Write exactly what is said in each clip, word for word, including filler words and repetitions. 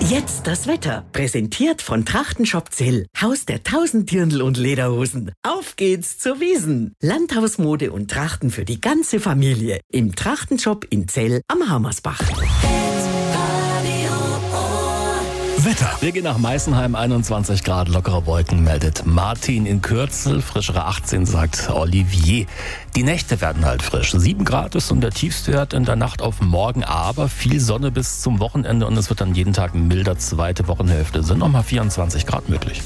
Jetzt das Wetter. Präsentiert von Trachtenshop Zell. Haus der tausend Dirndl und Lederhosen. Auf geht's zur Wiesn. Landhausmode und Trachten für die ganze Familie. Im Trachtenshop in Zell am Hammersbach. Wetter. Wir gehen nach Meißenheim, einundzwanzig Grad, lockere Wolken, meldet Martin. In Kürzel, frischere achtzehn, sagt Olivier. Die Nächte werden halt frisch. sieben Grad ist und der Tiefstwert in der Nacht auf morgen, aber viel Sonne bis zum Wochenende und es wird dann jeden Tag milder. Zweite Wochenhälfte sind nochmal vierundzwanzig Grad möglich.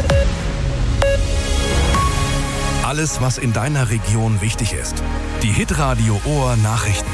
Alles, was in deiner Region wichtig ist. Die Hitradio Ohr Nachrichten.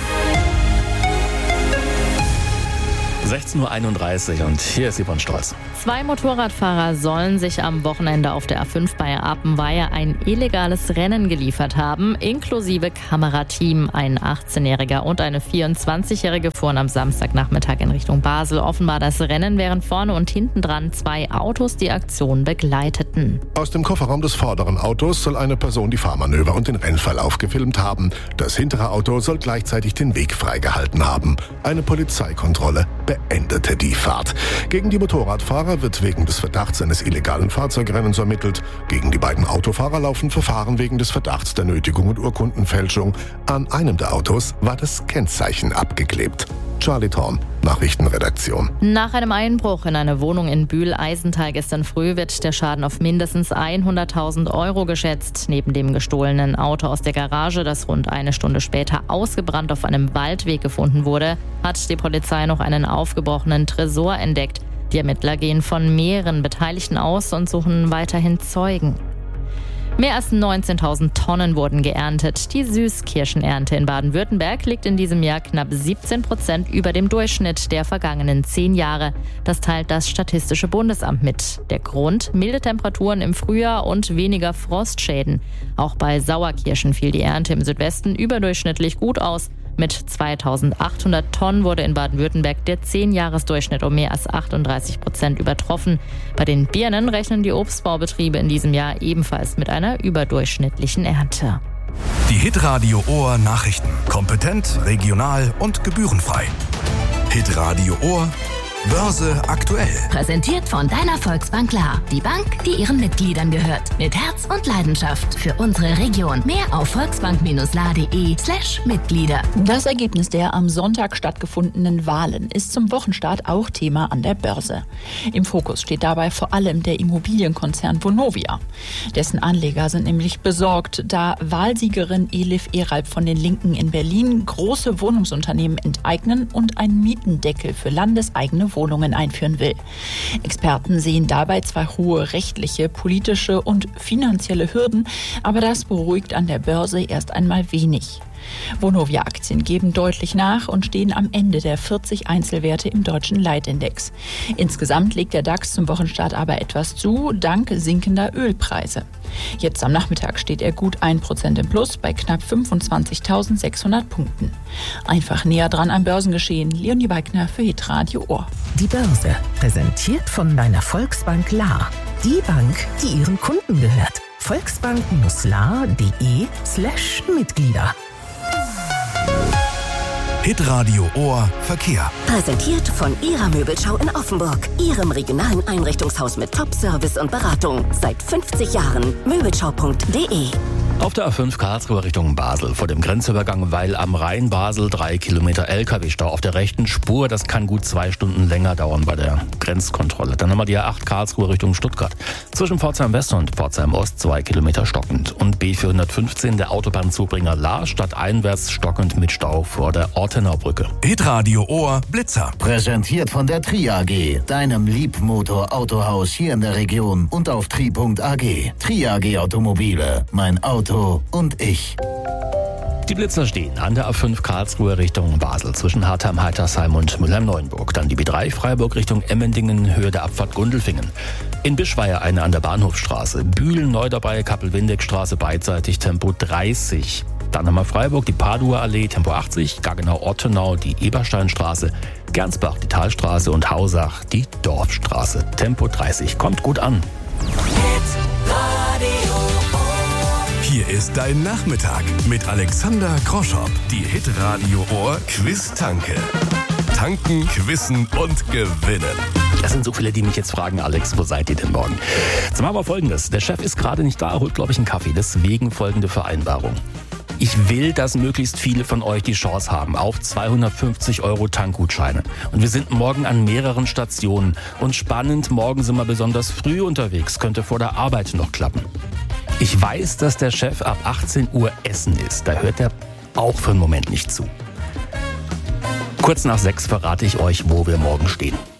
sechzehn Uhr einunddreißig und hier ist Yvonne Strolz. Zwei Motorradfahrer sollen sich am Wochenende auf der A fünf bei Apenweier ein illegales Rennen geliefert haben, inklusive Kamerateam. Ein achtzehnjähriger und eine vierundzwanzigjährige fuhren am Samstagnachmittag in Richtung Basel. Offenbar das Rennen, während vorne und hinten dran zwei Autos die Aktion begleiteten. Aus dem Kofferraum des vorderen Autos soll eine Person die Fahrmanöver und den Rennverlauf gefilmt haben. Das hintere Auto soll gleichzeitig den Weg freigehalten haben. Eine Polizeikontrolle beendete die Fahrt. Gegen die Motorradfahrer wird wegen des Verdachts eines illegalen Fahrzeugrennens ermittelt. Gegen die beiden Autofahrer laufen Verfahren wegen des Verdachts der Nötigung und Urkundenfälschung. An einem der Autos war das Kennzeichen abgeklebt. Charlie Thorn, Nachrichtenredaktion. Nach einem Einbruch in eine Wohnung in Bühl-Eisental gestern früh wird der Schaden auf mindestens hunderttausend Euro geschätzt. Neben dem gestohlenen Auto aus der Garage, das rund eine Stunde später ausgebrannt auf einem Waldweg gefunden wurde, hat die Polizei noch einen aufgebrochenen Tresor entdeckt. Die Ermittler gehen von mehreren Beteiligten aus und suchen weiterhin Zeugen. Mehr als neunzehntausend Tonnen wurden geerntet. Die Süßkirschenernte in Baden-Württemberg liegt in diesem Jahr knapp siebzehn Prozent über dem Durchschnitt der vergangenen zehn Jahre. Das teilt das Statistische Bundesamt mit. Der Grund: milde Temperaturen im Frühjahr und weniger Frostschäden. Auch bei Sauerkirschen fiel die Ernte im Südwesten überdurchschnittlich gut aus. Mit zweitausendachthundert Tonnen wurde in Baden-Württemberg der zehn-Jahres-Durchschnitt um mehr als achtunddreißig Prozent übertroffen. Bei den Birnen rechnen die Obstbaubetriebe in diesem Jahr ebenfalls mit einer überdurchschnittlichen Ernte. Die Hitradio Ohr Nachrichten. Kompetent, regional und gebührenfrei. Hitradio Ohr Börse aktuell. Präsentiert von deiner Volksbank Lahr. Die Bank, die ihren Mitgliedern gehört. Mit Herz und Leidenschaft für unsere Region. Mehr auf volksbank-lahr.de slash Mitglieder. Das Ergebnis der am Sonntag stattgefundenen Wahlen ist zum Wochenstart auch Thema an der Börse. Im Fokus steht dabei vor allem der Immobilienkonzern Vonovia. Dessen Anleger sind nämlich besorgt, da Wahlsiegerin Elif Eralp von den Linken in Berlin große Wohnungsunternehmen enteignen und einen Mietendeckel für landeseigene Wohnungen einführen will. Experten sehen dabei zwar hohe rechtliche, politische und finanzielle Hürden, aber das beruhigt an der Börse erst einmal wenig. Vonovia-Aktien geben deutlich nach und stehen am Ende der vierzig Einzelwerte im deutschen Leitindex. Insgesamt legt der DAX zum Wochenstart aber etwas zu, dank sinkender Ölpreise. Jetzt am Nachmittag steht er gut ein Prozent im Plus bei knapp fünfundzwanzigtausendsechshundert Punkten. Einfach näher dran am Börsengeschehen. Leonie Weigner für Hitradio Ohr. Die Börse, präsentiert von deiner Volksbank Lahr. Die Bank, die ihren Kunden gehört. volksbank-lahr.de slash Mitglieder. Hitradio Ohr Verkehr. Präsentiert von Ihrer Möbelschau in Offenburg. Ihrem regionalen Einrichtungshaus mit Top-Service und Beratung. Seit fünfzig Jahren. Möbelschau punkt de. Auf der A fünf Karlsruhe Richtung Basel, vor dem Grenzübergang Weil am Rhein Basel, drei Kilometer L K W-Stau auf der rechten Spur. Das kann gut zwei Stunden länger dauern bei der Grenzkontrolle. Dann haben wir die A acht Karlsruhe Richtung Stuttgart. Zwischen Pforzheim West und Pforzheim Ost zwei Kilometer stockend. Und B vierhundertfünfzehn, der Autobahnzubringer Lahr, stadteinwärts stockend mit Stau vor der Ortenaubrücke. Hitradio Ohr Blitzer. Präsentiert von der Tri A G, deinem Liebmotor-Autohaus hier in der Region und auf tri punkt a g. Tri A G Automobile, mein Auto und ich. Die Blitzer stehen an der A fünf Karlsruhe Richtung Basel zwischen Hartheim, Heitersheim und Mülheim-Neuenburg. Dann die B drei Freiburg Richtung Emmendingen, Höhe der Abfahrt Gundelfingen. In Bischweier eine an der Bahnhofstraße. Bühlen neu dabei, Kappel-Windeck-Straße beidseitig, Tempo dreißig. Dann haben wir Freiburg, die Paduer Allee, Tempo achtzig, Gaggenau-Ortenau, die Ebersteinstraße, Gernsbach, die Talstraße und Hausach, die Dorfstraße. Tempo dreißig. Kommt gut an. Hier ist dein Nachmittag mit Alexander Groschop. Die Hitradio Ohr Quiz-Tanke. Tanken, quizzen und gewinnen. Das sind so viele, die mich jetzt fragen, Alex, wo seid ihr denn morgen? Jetzt machen wir Folgendes. Der Chef ist gerade nicht da, holt, glaube ich, einen Kaffee. Deswegen folgende Vereinbarung. Ich will, dass möglichst viele von euch die Chance haben auf zweihundertfünfzig Euro Tankgutscheine. Und wir sind morgen an mehreren Stationen. Und spannend, morgen sind wir besonders früh unterwegs. Könnte vor der Arbeit noch klappen. Ich weiß, dass der Chef ab achtzehn Uhr essen ist. Da hört er auch für einen Moment nicht zu. Kurz nach sechs verrate ich euch, wo wir morgen stehen.